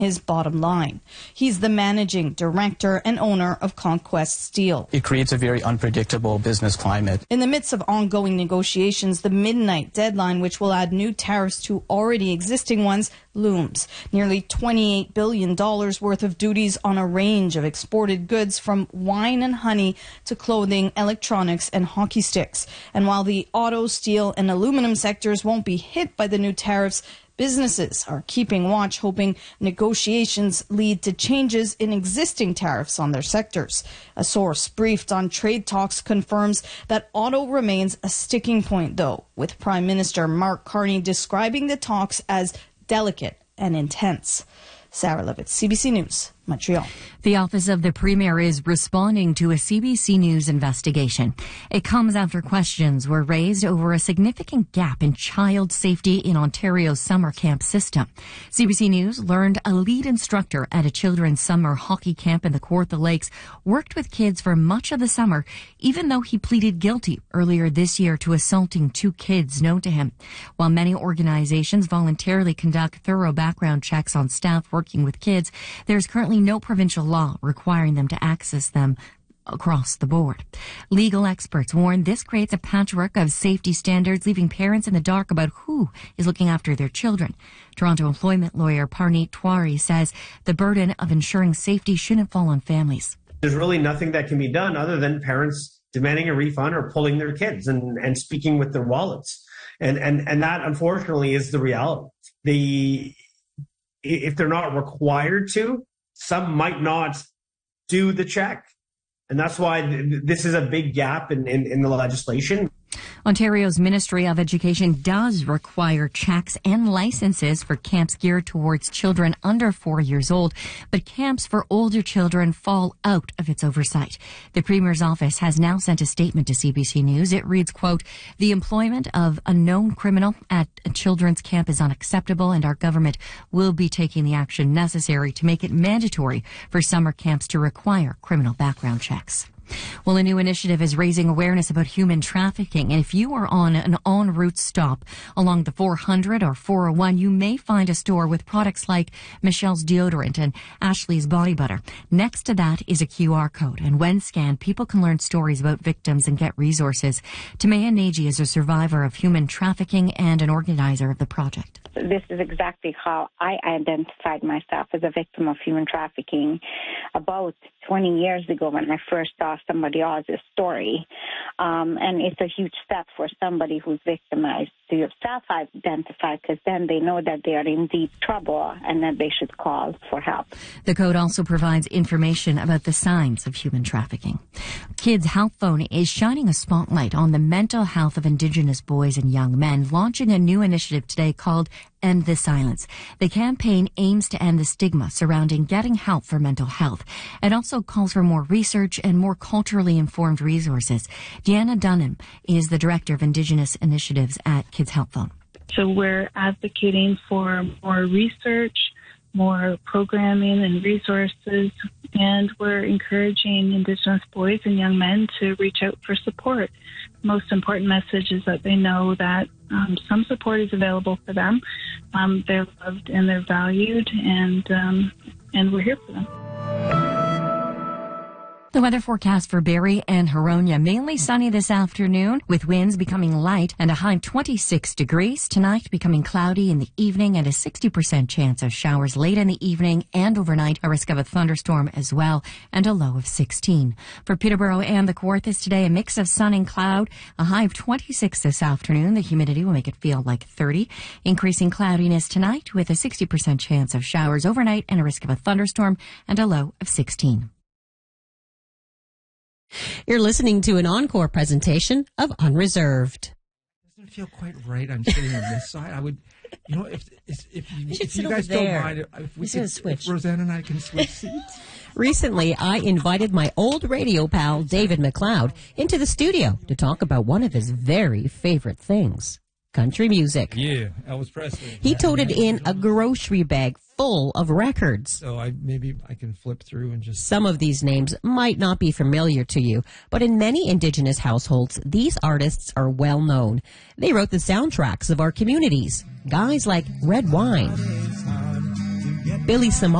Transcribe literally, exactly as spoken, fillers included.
his bottom line. He's the managing director and owner of Conquest Steel. It creates a very unpredictable business climate. In the midst of ongoing negotiations, the midnight deadline, which will add new tariffs to already existing ones, looms. Nearly twenty-eight billion dollars worth of duties on a range of exported goods from wine and honey to clothing, electronics, and hockey sticks. And while the auto, steel, and aluminum sectors won't be hit by the new tariffs, businesses are keeping watch, hoping negotiations lead to changes in existing tariffs on their sectors. A source briefed on trade talks confirms that auto remains a sticking point, though, with Prime Minister Mark Carney describing the talks as delicate and intense. Sarah Levitt, C B C News, Montreal. The Office of the Premier is responding to a C B C News investigation. It comes after questions were raised over a significant gap in child safety in Ontario's summer camp system. C B C News learned a lead instructor at a children's summer hockey camp in the Kawartha Lakes worked with kids for much of the summer, even though he pleaded guilty earlier this year to assaulting two kids known to him. While many organizations voluntarily conduct thorough background checks on staff working with kids, there's currently no provincial law requiring them to access them across the board. Legal experts warn this creates a patchwork of safety standards, leaving parents in the dark about who is looking after their children. Toronto employment lawyer Parneet Tewari says the burden of ensuring safety shouldn't fall on families. There's really nothing that can be done other than parents demanding a refund or pulling their kids and, and speaking with their wallets. And, and, and that, unfortunately, is the reality. The, if they're not required to, some might not do the check. And that's why th- this is a big gap in, in, in the legislation. Ontario's Ministry of Education does require checks and licenses for camps geared towards children under four years old, but camps for older children fall out of its oversight. The Premier's office has now sent a statement to C B C News. It reads, quote, "The employment of a known criminal at a children's camp is unacceptable, and our government will be taking the action necessary to make it mandatory for summer camps to require criminal background checks." Well, a new initiative is raising awareness about human trafficking. And if you are on an en route stop along the four hundred or four oh one, you may find a store with products like Michelle's deodorant and Ashley's body butter. Next to that is a Q R code. And when scanned, people can learn stories about victims and get resources. Tamaya Nagy is a survivor of human trafficking and an organizer of the project. This is exactly how I identified myself as a victim of human trafficking about twenty years ago when I first saw somebody else's story. Um, and it's a huge step for somebody who's victimized to self-identify, because then they know that they are in deep trouble and that they should call for help. The code also provides information about the signs of human trafficking. Kids Health Phone is shining a spotlight on the mental health of Indigenous boys and young men, launching a new initiative today called End the Silence. The campaign aims to end the stigma surrounding getting help for mental health. It also calls for more research and more culturally informed resources. Deanna Dunham is the Director of Indigenous Initiatives at Kids Health Phone. So we're advocating for more research, more programming and resources, and we're encouraging Indigenous boys and young men to reach out for support. Most important message is that they know that um, some support is available for them. Um, they're loved and they're valued, and um, and we're here for them. The weather forecast for Barrie and Huronia, mainly sunny this afternoon with winds becoming light and a high of twenty-six degrees. Tonight becoming cloudy in the evening and a sixty percent chance of showers late in the evening and overnight, a risk of a thunderstorm as well, and a low of sixteen. For Peterborough and the Kawarthas today, a mix of sun and cloud, a high of twenty-six this afternoon. The humidity will make it feel like thirty. Increasing cloudiness tonight with a sixty percent chance of showers overnight and a risk of a thunderstorm and a low of sixteen. You're listening to an encore presentation of Unreserved. It doesn't feel quite right. I'm sitting on this side. I would, you know, if if, if you, if you guys don't mind, if we could, if Roseanne and I can switch seats. Recently, I invited my old radio pal, David McLeod, into the studio to talk about one of his very favorite things, country music. Yeah, Elvis Presley. He toted in a grocery bag full of records. So I maybe I can flip through and just... Some of these names might not be familiar to you, but in many Indigenous households, these artists are well known. They wrote the soundtracks of our communities. Guys like Red Wine, Billy Simone